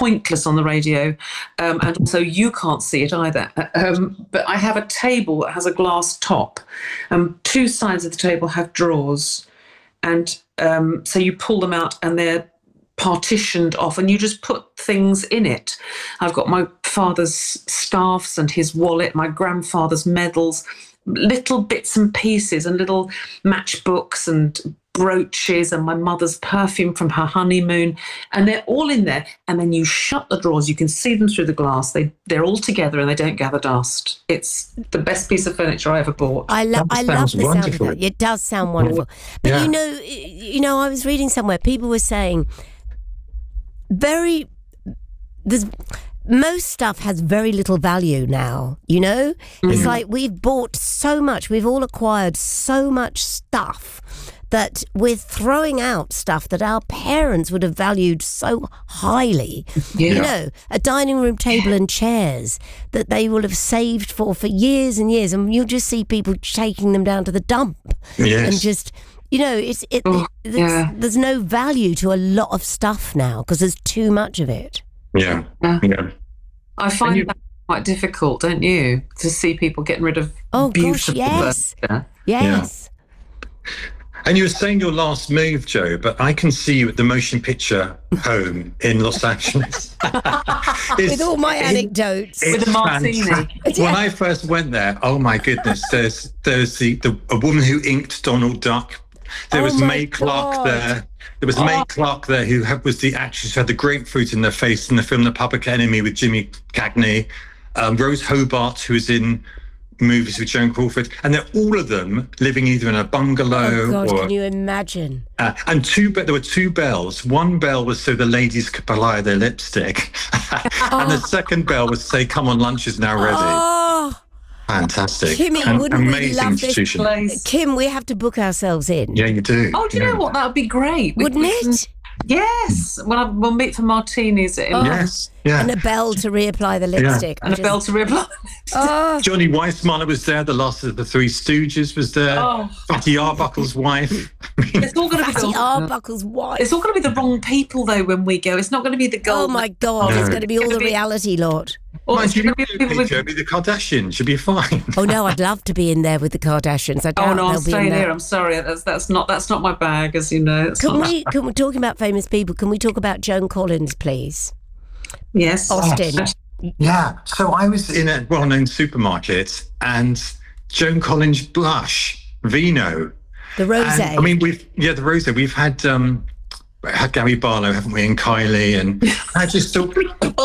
pointless on the radio, and also you can't see it either. But I have a table that has a glass top. Two sides of the table have drawers, and so you pull them out and they're partitioned off, and you just put things in it. I've got my father's scarves and his wallet, my grandfather's medals, little bits and pieces, and little matchbooks and brooches, and my mother's perfume from her honeymoon, and they're all in there. And then you shut the drawers, you can see them through the glass. They're all together and they don't gather dust. It's the best piece of furniture I ever bought. I love the sound of that. It does sound wonderful. But you know, I was reading somewhere, people were saying most stuff has very little value now, you know? It's like we've bought so much, we've all acquired so much stuff that we're throwing out stuff that our parents would have valued so highly. You know, a dining room table and chairs that they will have saved for years and years, and you'll just see people taking them down to the dump. And just, you know, there's no value to a lot of stuff now because there's too much of it. I find that quite difficult, don't you, to see people getting rid of beautiful furniture. Yes. And you were saying your last move, Jo, but I can see you at the motion picture home in Los Angeles. With all my anecdotes. With a martini. When I first went there, oh my goodness, there's a woman who inked Donald Duck. There was May Clark there. There was May Clark there, who was the actress who had the grapefruit in their face in the film The Public Enemy with Jimmy Cagney. Rose Hobart, who was in movies with Joan Crawford, and they're all of them living either in a bungalow can you imagine? And there were two bells. One bell was so the ladies could apply their lipstick, and the second bell was to say, "Come on, lunch is now ready." Fantastic. Kimmy, wouldn't we love institution. This? Kim, we have to book ourselves in. Yeah, you do. Oh, do you know what? That would be great. Wouldn't it? Yes. We'll meet for martinis. Yes. Yeah. And a bell to reapply the lipstick. And a bell to reapply the lipstick. Johnny Weissmuller was there. The last of the Three Stooges was there. Fatty Arbuckle's wife. It's all going to be Fatty Arbuckle's wife. It's all going to be the wrong people, though, when we go. It's not going to be the gold. Oh, my God. It's going to be all the reality lot. Mind you, the Kardashians should be fine. Oh no, I'd love to be in there with the Kardashians. I'm staying here. I'm sorry, that's not my bag, as you know. Can we talking about famous people? Can we talk about Joan Collins, please? Yes, Austin. Yeah. So I was in a well-known supermarket, and Joan Collins blush, Vino, the rosé. I mean, the rosé. We've had Gary Barlow, haven't we, and Kylie, and I just thought,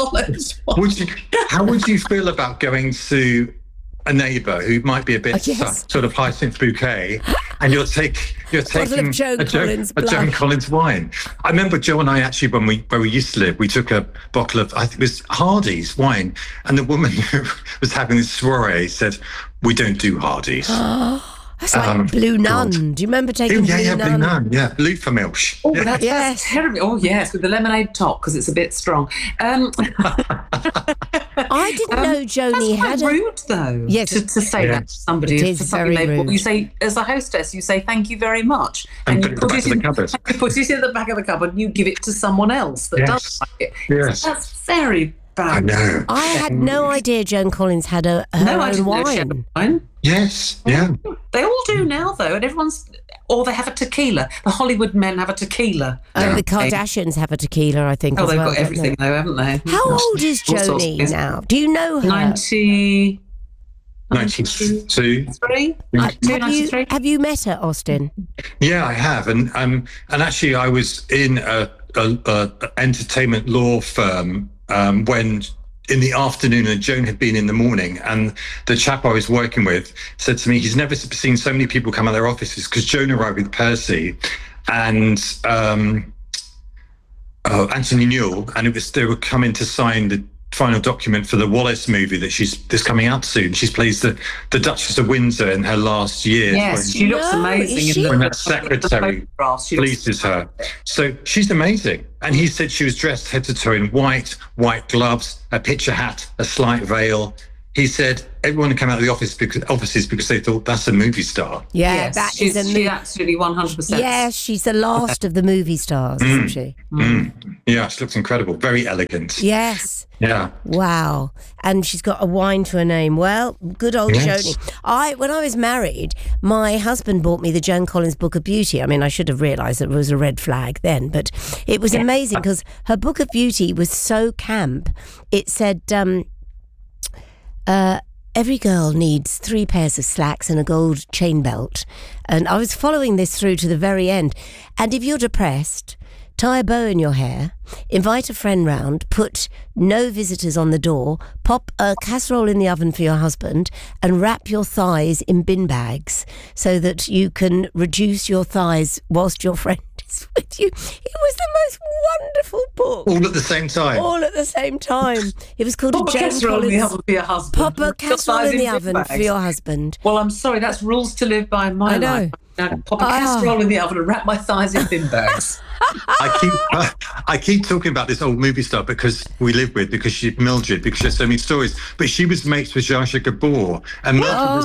how would you feel about going to a neighbour who might be a bit sort of Hyacinth Bouquet, and you're taking a Joan Collins wine? I remember Joe and I actually, where we used to live, we took a bottle of, I think it was Hardy's wine, and the woman who was having this soiree said, "We don't do Hardy's." That's like Blue Nun. Do you remember taking Blue Nun? Blue Nun, yeah. Lufermilch. Oh, that's terrible. Oh, yes, with the lemonade top, because it's a bit strong. I didn't know Joni had rude, though, to say that to somebody. It is very rude. You say, as a hostess, you say, "Thank you very much." And you put it in the cupboard. You put it in the back of the cupboard and you give it to someone else that does like it. Yes. That's very bad. I know. I had no idea Joan Collins had her own wine. Yes, yeah. They all do now, though, and or they have a tequila. The Hollywood men have a tequila. The Kardashians have a tequila, I think. They've got everything, though, haven't they? How old is Joni now? Do you know her? 92. Have you met her, Austin? Yeah, I have, and actually, I was in a entertainment law firm when. In the afternoon, and Joan had been in the morning, and the chap I was working with said to me, he's never seen so many people come out of their offices, because Joan arrived with Percy and Anthony Newell, and they were coming to sign the final document for the Wallace movie that's coming out soon. She plays the Duchess of Windsor in her last year. Yes, she looks amazing. When that secretary pleases her. So she's amazing. And he said she was dressed head to toe in white gloves, a picture hat, a slight veil. He said, everyone came out of the offices because they thought that's a movie star. Yeah, Yes, that is a she's absolutely 100%. Yes, she's the last of the movie stars, isn't she? Yeah, she looks incredible. Very elegant. Yes. Yeah. Wow. And she's got a wine to her name. Well, good old Yes. Joni. When I was married, my husband bought me the Joan Collins Book of Beauty. I mean, I should have realised that it was a red flag then, but it was amazing because her Book of Beauty was so camp. It said, every girl needs 3 pairs of slacks and a gold chain belt. And I was following this through to the very end. And if you're depressed, tie a bow in your hair, invite a friend round, put no visitors on the door, pop a casserole in the oven for your husband, and wrap your thighs in bin bags so that you can reduce your thighs whilst your friend is with you. It was the most wonderful book. All at the same time. All at the same time. It was called Pop a Joan casserole in the Collins. oven for your husband. Pop a Your casserole thighs in the bin oven bags. for your husband. Well, I'm sorry, that's rules to live by in my I know. life. Now, pop a casserole in the oven and wrap my thighs in bin bags. I keep talking about this old movie star because she's Mildred, because she has so many stories. But she was mates with Zsa Zsa Gabor, and Mildred was